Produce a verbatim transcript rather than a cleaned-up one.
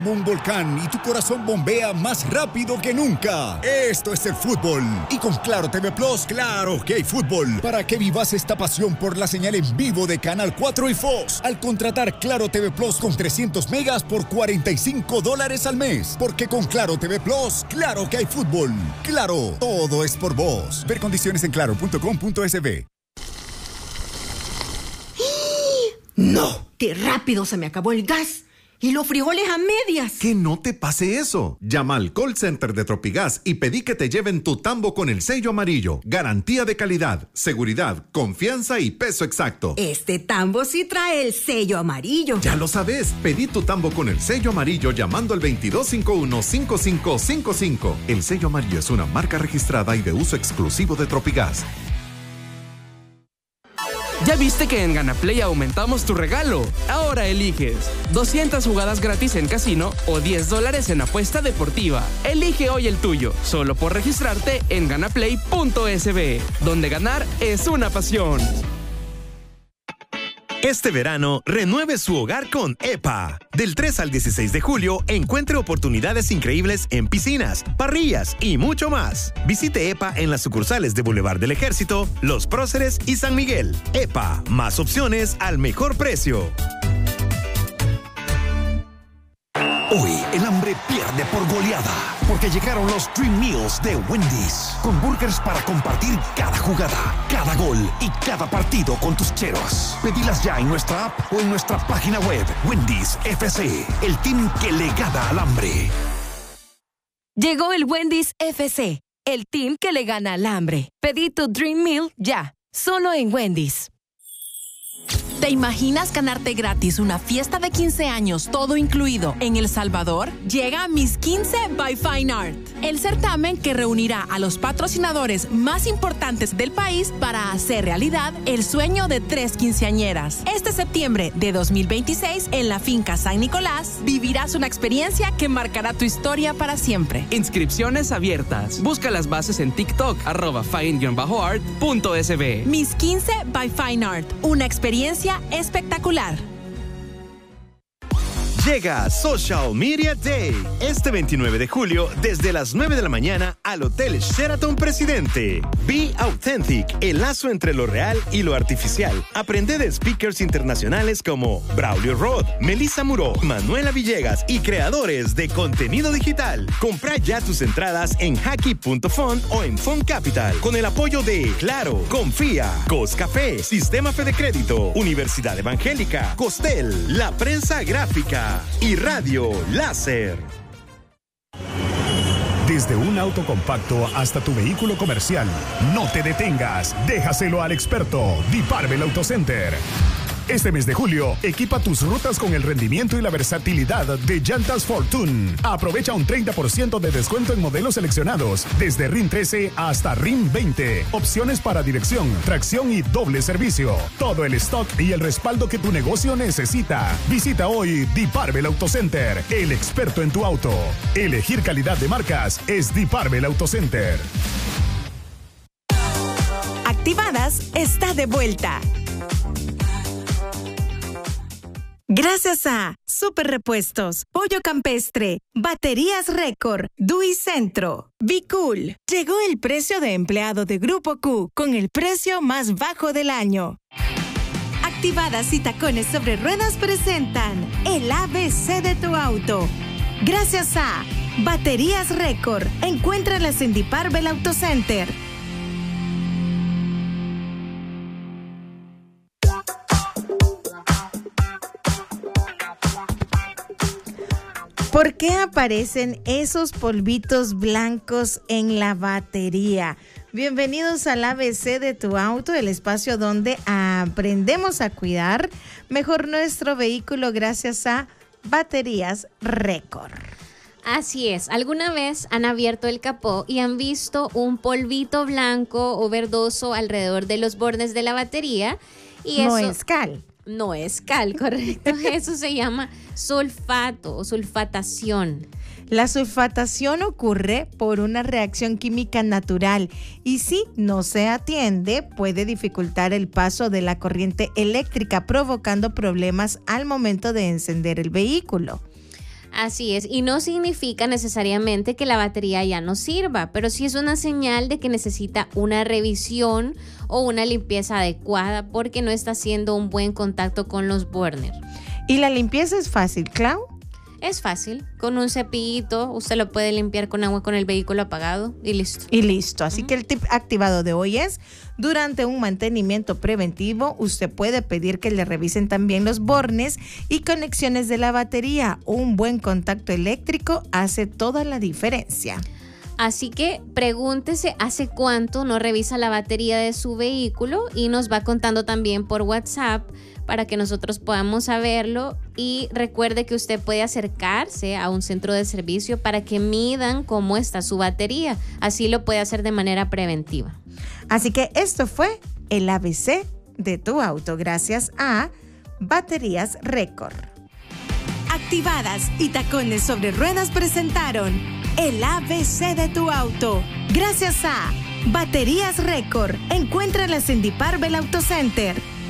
Un volcán y tu corazón bombea más rápido que nunca. Esto es el fútbol. Y con Claro T V Plus, claro que hay fútbol. Para que vivas esta pasión por la señal en vivo de Canal cuatro y Fox. Al contratar Claro T V Plus con trescientos megas por cuarenta y cinco dólares al mes. Porque con Claro T V Plus, claro que hay fútbol. Claro, todo es por vos. Ver condiciones en claro punto com punto es be. ¡No! ¡Qué rápido se me acabó el gas! ¡Y los frijoles a medias! Que no te pase eso. Llama al call center de Tropigas y pedí que te lleven tu tambo con el sello amarillo. Garantía de calidad, seguridad, confianza y peso exacto. Este tambo sí trae el sello amarillo. Ya lo sabes. Pedí tu tambo con el sello amarillo llamando al veintidós cincuenta y uno, cincuenta y cinco cincuenta y cinco. El sello amarillo es una marca registrada y de uso exclusivo de Tropigas. ¿Ya viste que en GanaPlay aumentamos tu regalo? Ahora eliges doscientas jugadas gratis en casino o diez dólares en apuesta deportiva. Elige hoy el tuyo, solo por registrarte en ganaplay punto es be, donde ganar es una pasión. Este verano, renueve su hogar con E P A. Del tres al dieciséis de julio, encuentre oportunidades increíbles en piscinas, parrillas y mucho más. Visite E P A en las sucursales de Boulevard del Ejército, Los Próceres y San Miguel. E P A, más opciones al mejor precio. Hoy el hambre pierde por goleada, porque llegaron los Dream Meals de Wendy's, con burgers para compartir cada jugada, cada gol y cada partido con tus cheros. Pedilas ya en nuestra app o en nuestra página web. Wendy's F C, el team que le gana al hambre. Llegó el Wendy's F C, el team que le gana al hambre. Pedí tu Dream Meal ya, solo en Wendy's. ¿Te imaginas ganarte gratis una fiesta de quince años, todo incluido, en El Salvador? Llega Miss quince by Fine Art, el certamen que reunirá a los patrocinadores más importantes del país para hacer realidad el sueño de tres quinceañeras. Este septiembre de dos mil veintiséis, en la finca San Nicolás, vivirás una experiencia que marcará tu historia para siempre. Inscripciones abiertas. Busca las bases en TikTok, arroba fine-art punto es be. Miss quince by Fine Art, una experiencia espectacular. Llega Social Media Day este veintinueve de julio desde las nueve de la mañana al Hotel Sheraton Presidente. Be Authentic, el lazo entre lo real y lo artificial. Aprende de speakers internacionales como Braulio Rod, Melissa Muró, Manuela Villegas y creadores de contenido digital. Compra ya tus entradas en hacky punto fun o en Fun Capital con el apoyo de Claro, Confía, Coscafé, Sistema Fede Crédito, Universidad Evangélica, Costel, La Prensa Gráfica y Radio Láser. Desde un auto compacto hasta tu vehículo comercial, no te detengas, déjaselo al experto Diparbel Auto Center. Este mes de julio, equipa tus rutas con el rendimiento y la versatilidad de Llantas Fortune. Aprovecha un treinta por ciento de descuento en modelos seleccionados, desde R I M trece hasta R I M veinte. Opciones para dirección, tracción y doble servicio. Todo el stock y el respaldo que tu negocio necesita. Visita hoy Diparbel Auto Center, el experto en tu auto. Elegir calidad de marcas es Diparbel Auto Center. Activadas está de vuelta. Gracias a Super Repuestos, Pollo Campestre, Baterías Récord, Dui Centro, Be Cool. Llegó el precio de empleado de Grupo Q con el precio más bajo del año. Activadas y Tacones sobre Ruedas presentan el A B C de tu auto. Gracias a Baterías Récord. Encuéntralas en Diparbel Auto Center. ¿Por qué aparecen esos polvitos blancos en la batería? Bienvenidos al A B C de tu auto, el espacio donde aprendemos a cuidar mejor nuestro vehículo gracias a Baterías Récord. Así es, ¿alguna vez han abierto el capó y han visto un polvito blanco o verdoso alrededor de los bordes de la batería? Y no eso es cal. No es cal, correcto. Eso se llama sulfato o sulfatación. La sulfatación ocurre por una reacción química natural y si no se atiende puede dificultar el paso de la corriente eléctrica, provocando problemas al momento de encender el vehículo. Así es, y no significa necesariamente que la batería ya no sirva, pero sí es una señal de que necesita una revisión o una limpieza adecuada porque no está haciendo un buen contacto con los burners. ¿Y la limpieza es fácil, Clau? Es fácil, con un cepillito usted lo puede limpiar con agua con el vehículo apagado y listo. Y listo, así uh-huh. que el tip activado de hoy es, durante un mantenimiento preventivo, usted puede pedir que le revisen también los bornes y conexiones de la batería. Un buen contacto eléctrico hace toda la diferencia. Así que pregúntese hace cuánto no revisa la batería de su vehículo y nos va contando también por WhatsApp para que nosotros podamos saberlo, y recuerde que usted puede acercarse a un centro de servicio para que midan cómo está su batería. Así lo puede hacer de manera preventiva. Así que esto fue el A B C de tu auto gracias a Baterías Récord. Activadas y Tacones sobre Ruedas presentaron el A B C de tu auto gracias a Baterías Récord. Encuéntralas en Diparvel Auto Center.